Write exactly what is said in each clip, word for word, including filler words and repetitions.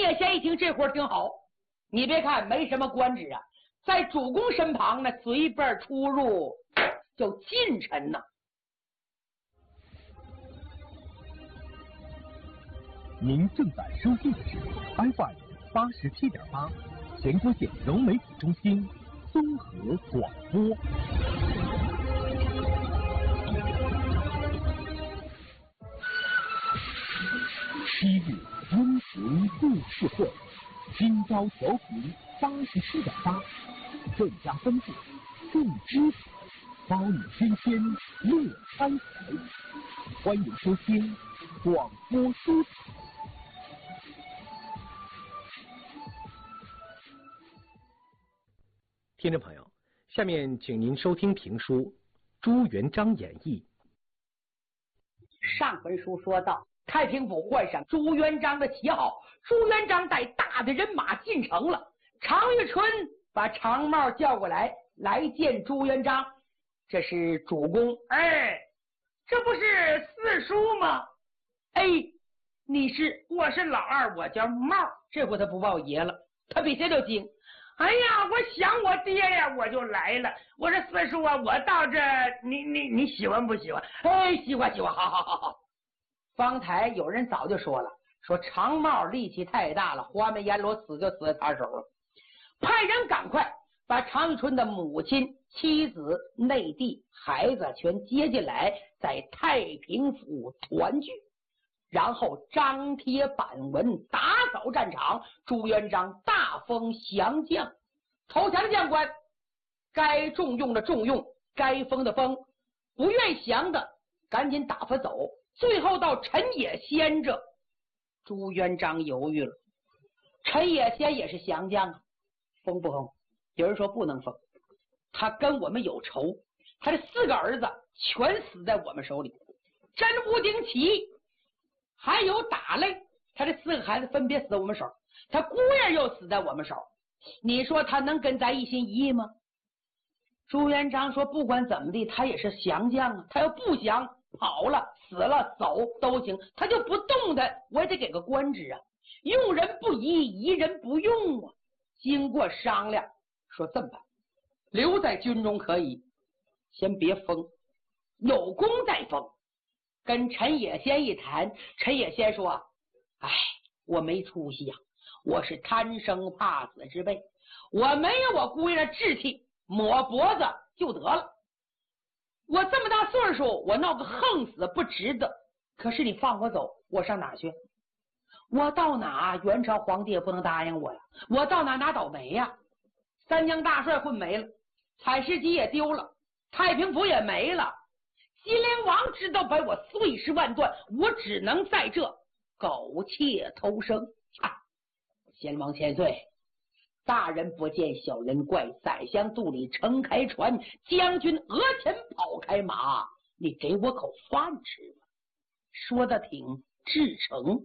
野贤一听这活挺好，你别看没什么官职啊，在主公身旁呢，随便出入就近臣呐。 您正在收听的是 F M 八十七点八，前郭县融媒体中心综合广播。七日温情故事会，今朝调频八十七点八，更加丰富，更知识，包你天天乐开怀。欢迎收听广播书场。听众朋友，下面请您收听评书《朱元璋演义》。 上回书说到，太平府换上朱元璋的旗号，朱元璋带大的人马进城了。常遇春把长帽叫过来，来见朱元璋。这是主公。哎，这不是四叔吗？哎，你是？我是老二，我叫帽。这回他不报爷了，他比谁都精。哎呀，我想我爹呀，我就来了。我说四叔啊，我到这，你你你喜欢不喜欢？哎，喜欢喜欢，好好好好。方台有人早就说了，说长帽力气太大了，花眉阎罗死就死在他手了。派人赶快把常遇春的母亲、妻子、内弟、孩子全接进来，在太平府团聚。然后张贴版文，打扫战场。朱元璋大封降将，投降的将官该重用的重用，该封的封，不愿降的赶紧打发走。最后到陈野先这，朱元璋犹豫了。陈野先也是降将啊，封不封？有人说不能封，他跟我们有仇，他的四个儿子全死在我们手里，真武丁起还有打擂，他这四个孩子分别死在我们手，他姑爷又死在我们手，你说他能跟咱一心一意吗？朱元璋说不管怎么地，他也是降将啊，他要不降，跑了死了走都行，他就不动弹，我也得给个官职啊。用人不疑，疑人不用啊。经过商量，说这么办，留在军中可以，先别封，有功再封。跟陈野先一谈，陈野先说：“哎，我没出息呀、啊，我是贪生怕死之辈，我没有我姑爷的志气，抹脖子就得了。我这么大岁数，我闹个横死不值得。可是你放我走，我上哪去？我到哪元朝皇帝也不能答应我呀，我到哪拿倒霉呀？三江大帅混没了，采石矶也丢了，太平府也没了。”金陵王知道把我碎尸万段，我只能在这苟且偷生。啊！先王千岁，大人不见小人怪，宰相肚里撑开船，将军额前跑开马，你给我口饭吃吧。说的挺至诚。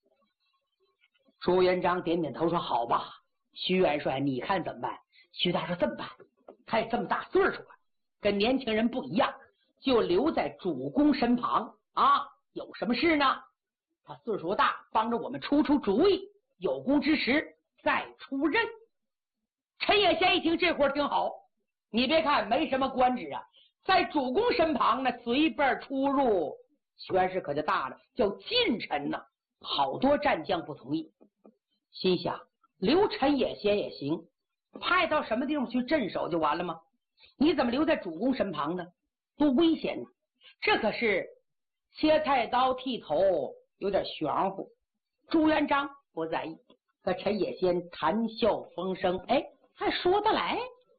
朱元璋点点头说：“好吧，徐元帅，你看怎么办？”徐大说：“这么办，他也这么大岁数了，跟年轻人不一样。”就留在主公身旁啊！有什么事呢？他岁数大，帮着我们出出主意，有功之时再出任。陈野先一听这活挺好，你别看没什么官职啊，在主公身旁呢，随便出入，权势可就大了，叫近臣呐。好多战将不同意，心想留陈野先也行，派到什么地方去镇守就完了吗？你怎么留在主公身旁呢？多危险呢！这可是切菜刀剃头，有点玄乎。朱元璋不在意，和陈野先谈笑风生，哎，还说得来。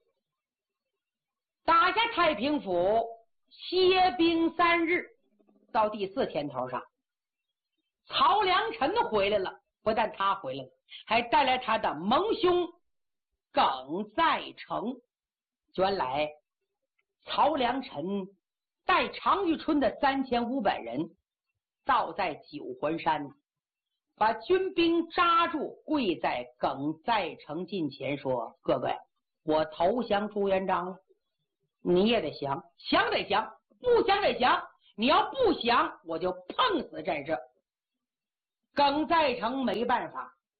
打下太平府，歇兵三日，到第四天头上，曹良臣回来了。不但他回来了，还带来他的盟兄耿在成。原来曹良臣带常遇春的三千五百人到在九环山，把军兵扎住，跪在耿在成近前说：“哥哥呀，我投降朱元璋了，你也得降，降得降，不降得降。你要不降，我就碰死在这。”耿在成没办法，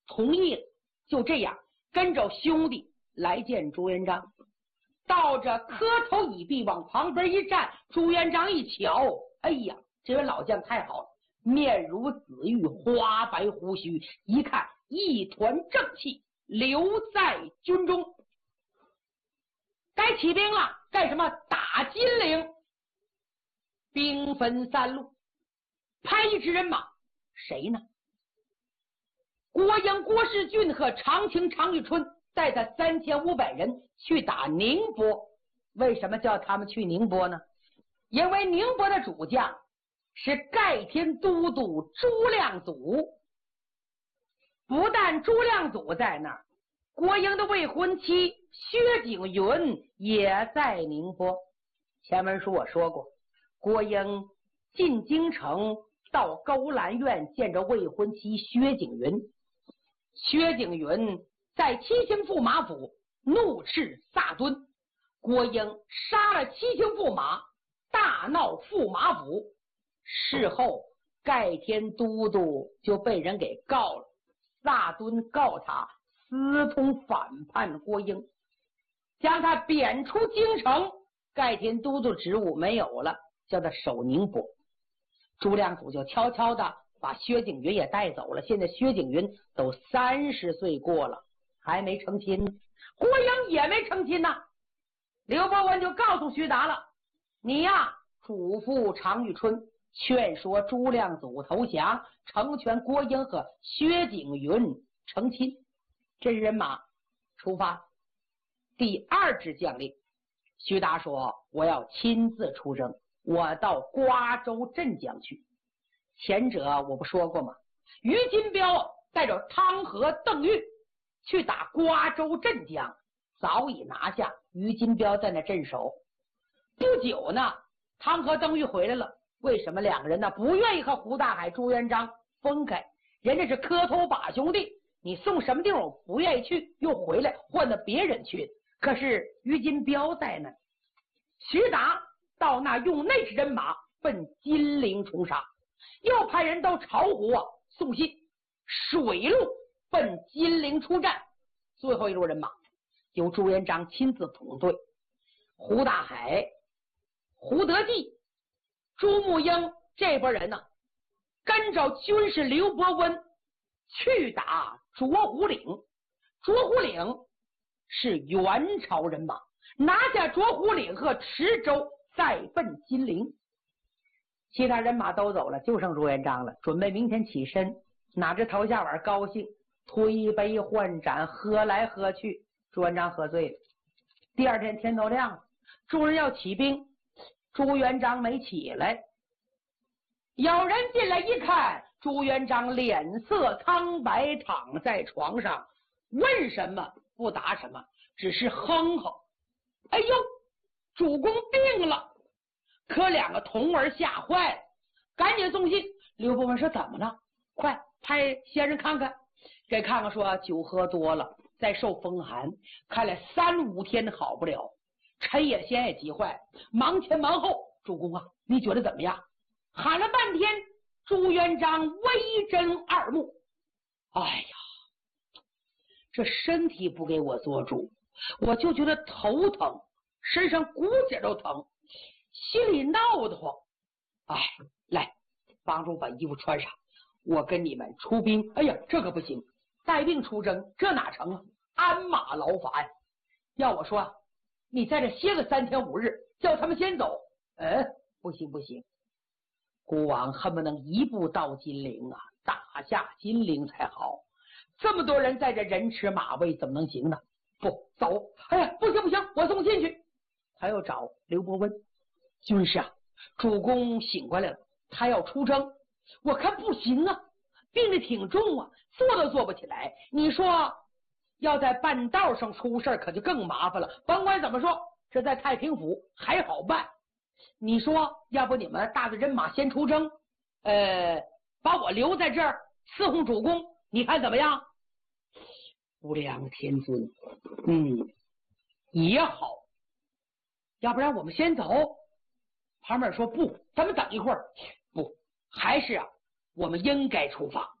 同意了。就这样跟着兄弟来见朱元璋，到这磕头一臂往旁边一站，朱元璋一瞧，哎呀，这位老将太好了，面如紫玉，花白胡须，一看一团正气留在军中。该起兵了，干什么？打金陵。兵分三路，派一支人马，谁呢？郭英、郭士俊和常卿、常遇春带他三千五百人去打宁波。为什么叫他们去宁波呢？因为宁波的主将是盖天都督朱亮祖。不但朱亮祖在那儿，郭英的未婚妻薛景云也在宁波。前文书我说过，郭英进京城到勾栏院见着未婚妻薛景云。薛景云在七星驸马府怒斥萨敦，郭英杀了七星驸马，大闹驸马府。事后盖天都督就被人给告了，萨敦告他私通反叛郭英，将他贬出京城。盖天都督职务没有了，叫他守宁波。朱亮祖就悄悄的把薛景云也带走了。现在薛景云都三十岁过了，还没成亲呢，郭英也没成亲呢。刘伯温就告诉徐达了，你呀嘱咐常遇春，劝说朱亮祖投降，成全郭英和薛景云成亲。这人马出发。第二支将领，徐达说，我要亲自出征，我到瓜州镇江去。前者我不说过吗？于金彪带着汤和、邓玉去打瓜州镇江，早已拿下。于金彪在那镇守。不久呢，汤和、邓玉回来了。为什么两个人呢不愿意和胡大海、朱元璋分开？人家是磕头把兄弟，你送什么地方我不愿意去，又回来换到别人去。可是于金彪在那，徐达到那用那支人马奔金陵冲杀，又派人到巢湖啊送信，水路奔金陵出战。最后一路人马由朱元璋亲自统队，胡大海、胡德济、朱沐英这波人呢，跟着军师刘伯温去打卓虎岭。卓虎岭是元朝人马，拿下卓虎岭和池州，再奔金陵。其他人马都走了，就剩朱元璋了，准备明天起身，拿着头下碗高兴，推杯换盏，喝来喝去。朱元璋喝醉了。第二天天都亮了，众人要起兵，朱元璋没起来。有人进来一看，朱元璋脸色苍白，躺在床上，问什么不答什么，只是哼哼。哎呦，主公病了！可两个童儿吓坏了，赶紧送信。刘伯温说怎么了？快派先生看看。给看看说酒喝多了，再受风寒，看来三五天好不了。陈野先也急坏了，忙前忙后。主公啊，你觉得怎么样？喊了半天，朱元璋微睁二目。哎呀，这身体不给我做主，我就觉得头疼，身上骨节都疼，心里闹得慌。哎，来，帮助把衣服穿上，我跟你们出兵。哎呀，这可不行，带病出征，这哪成啊？鞍马劳乏呀。要我说，你在这歇个三天五日，叫他们先走。嗯，不行不行，孤王恨不能一步到金陵啊，打下金陵才好。这么多人在这人吃马喂，怎么能行呢？不走！哎呀，不行不行，我送信去。他又找刘伯温，军师啊，主公醒过来了，他要出征，我看不行啊，病得挺重啊，坐都坐不起来。你说要在半道上出事可就更麻烦了。甭管怎么说，这在太平府还好办。你说要不你们大的人马先出征，呃，把我留在这儿伺候主公，你看怎么样？无量天尊，嗯，也好。要不然我们先走。旁边说不，咱们等一会儿。不，还是啊，我们应该出发。